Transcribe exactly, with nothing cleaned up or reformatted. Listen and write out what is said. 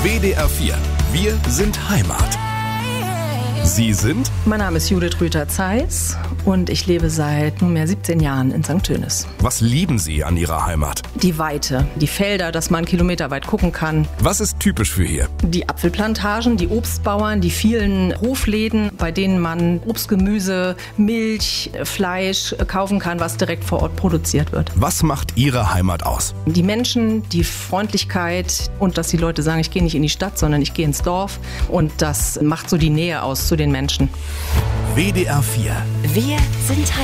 W D R vier. Wir sind Heimat. Sie sind? Mein Name ist Judith Rüther-Zeiss und ich lebe seit nunmehr siebzehn Jahren in Sankt Tönis. Was lieben Sie an Ihrer Heimat? Die Weite, die Felder, dass man kilometerweit gucken kann. Was ist typisch für hier? Die Apfelplantagen, die Obstbauern, die vielen Hofläden, bei denen man Obst, Gemüse, Milch, Fleisch kaufen kann, was direkt vor Ort produziert wird. Was macht Ihre Heimat aus? Die Menschen, die Freundlichkeit und dass die Leute sagen, ich gehe nicht in die Stadt, sondern ich gehe ins Dorf. Und das macht so die Nähe aus zu den Menschen. W D R vier. Wir sind Heimat.